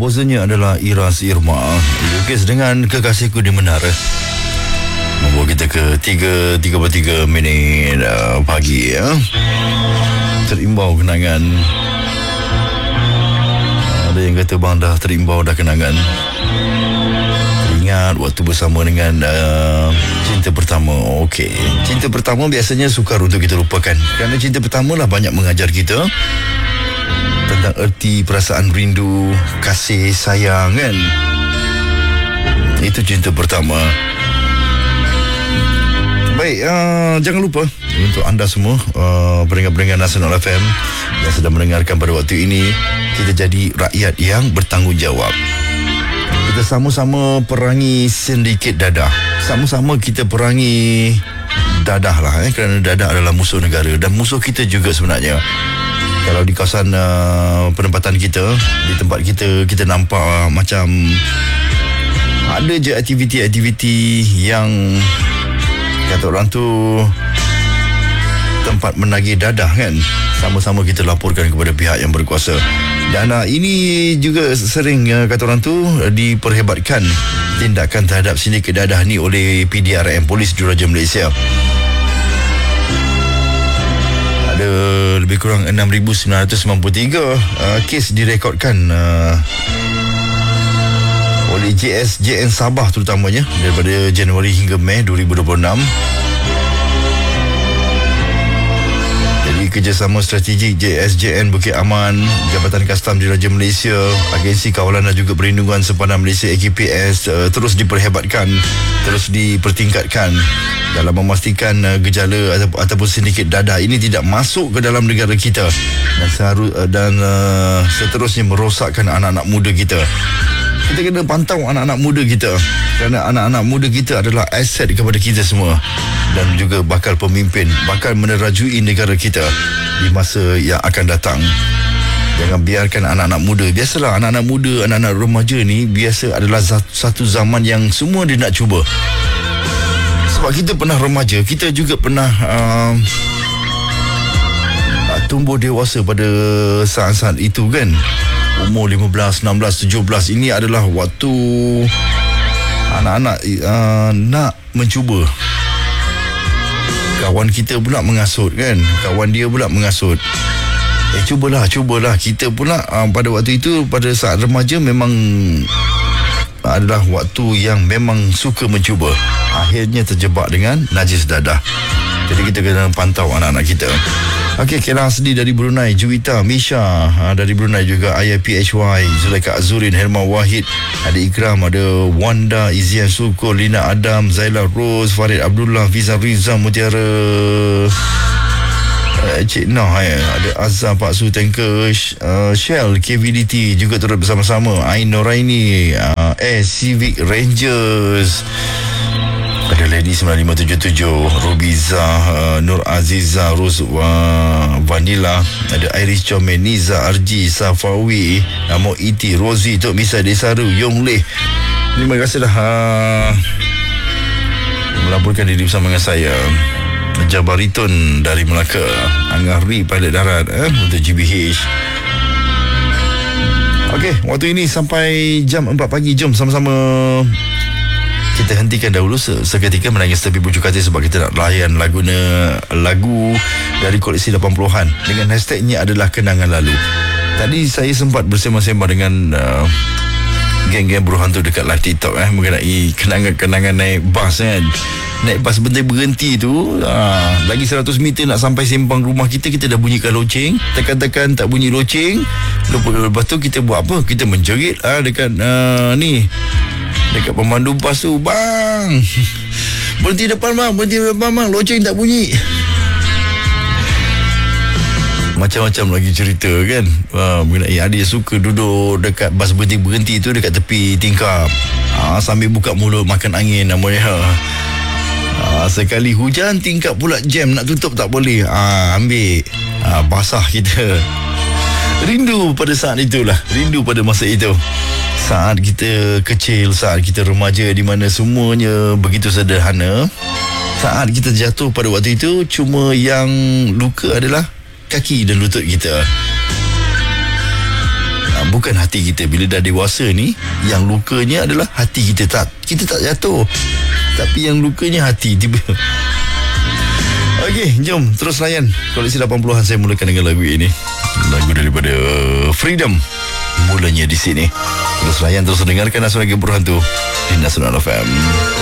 komposernya adalah Iras Irma. Lukis dengan Kekasihku di Menara. Membawa kita ke 3:33 pagi ya. Terimbau kenangan. Ada yang kata bang dah terimbau dah kenangan. Teringat waktu bersama dengan cinta pertama. Okey, cinta pertama biasanya sukar untuk kita lupakan, kerana cinta pertama lah banyak mengajar kita tentang erti perasaan rindu, kasih sayang kan. Itu cinta pertama. Baik, jangan lupa untuk anda semua pendengar-pendengar Nasional FM yang sedang mendengarkan pada waktu ini, kita jadi rakyat yang bertanggungjawab. Kita sama-sama perangi sindiket dadah. Sama-sama kita perangi dadah lah, kerana dadah adalah musuh negara dan musuh kita juga sebenarnya. Kalau di kawasan penempatan kita, di tempat kita nampak macam ada je aktiviti-aktiviti yang kata orang tu tempat menagih dadah kan. Sama-sama kita laporkan kepada pihak yang berkuasa. Dan ini juga sering kata orang tu diperhebatkan tindakan terhadap sindiket dadah ni oleh PDRM, Polis Diraja Malaysia. Ada lebih kurang 6,993 kes direkodkan oleh JSJN Sabah terutamanya daripada Januari hingga Mei 2026. Jadi kerjasama strategik JSJN Bukit Aman, Jabatan Kastam Diraja Malaysia, Agensi Kawalan dan juga Perlindungan Sempadan Malaysia AKPS terus diperhebatkan, terus dipertingkatkan dalam memastikan gejala ataupun sindiket dadah ini tidak masuk ke dalam negara kita dan seterusnya merosakkan anak-anak muda kita. Kita kena pantau anak-anak muda kita, kerana anak-anak muda kita adalah aset kepada kita semua dan juga bakal pemimpin, bakal menerajui negara kita di masa yang akan datang. Jangan biarkan anak-anak muda. Biasalah anak-anak muda, anak-anak remaja ni biasa adalah satu zaman yang semua dia nak cuba. Sebab kita pernah remaja, kita juga pernah tumbuh dewasa pada saat-saat itu kan. Umur 15, 16, 17 ini adalah waktu anak-anak nak mencuba. Kawan kita pula mengasut kan, kawan dia pula mengasut. Cubalah. Kita pula pada waktu itu, pada saat remaja memang adalah waktu yang memang suka mencuba. Akhirnya terjebak dengan najis dadah. Jadi kita kena pantau anak-anak kita. Okey, Kira Asli dari Brunei, Juwita, Misha dari Brunei juga, Ayah PHY, Zulaika Azurin, Herman Wahid, ada Ikram, ada Wanda, Izian Suko, Lina Adam, Zaila Rose, Farid Abdullah, Fiza Riza, Mutiara, Cik Nah, ada Azhar, Pak Su Tanker, Shell, KVDT juga turut bersama-sama, Ain Noraini, Civic Rangers, ada Lady 9577, Rubiza, Nur Aziza, Rose Vanilla, ada Iris Chome, Niza, Arji, Safawi, Mo Iti, Rosie, Tok Misa, Desaru, Yong Leh. Terima kasih dah melaporkan diri bersama dengan saya. Jabariton dari Melaka, Angahri pilot darat untuk GBH. Okey, waktu ini sampai jam 4 pagi. Jom sama-sama kita hentikan dahulu seketika menangis tepi pucuk hati, sebab kita nak layan lagu dari koleksi 80-an dengan hashtagnya adalah kenangan lalu. Tadi saya sempat bersembang-sembang dengan geng-geng buruh hantu dekat live TikTok mengenai kenangan-kenangan naik bas kan. Naik bas berhenti tu, lagi 100 meter nak sampai simpang rumah kita dah bunyikan loceng. Tekan-tekan tak bunyi loceng. Lepas tu kita buat apa? Kita menjerit dekat dekat pemandu bas tu, bang, berhenti depan bang, loceng tak bunyi. Macam-macam lagi cerita kan, mengenai ada yang suka duduk dekat bas berhenti tu dekat tepi tingkap, sambil buka mulut makan angin namanya. Sekali hujan tingkap pula jam, nak tutup tak boleh, ambil basah kita. Rindu pada saat itulah, rindu pada masa itu. Saat kita kecil, saat kita remaja, di mana semuanya begitu sederhana. Saat kita jatuh pada waktu itu, cuma yang luka adalah kaki dan lutut kita. bukan hati kita. Bila dah dewasa ni, yang lukanya adalah hati kita. Kita tak jatuh, tapi yang lukanya hati tiba. Okey, jom terus layan Koleksi 80-an. Saya mulakan dengan lagu ini, lagu daripada Freedom, mulanya di sini. Terus layan, terus dengarkan Nasional Geberhantu di Nasional FM.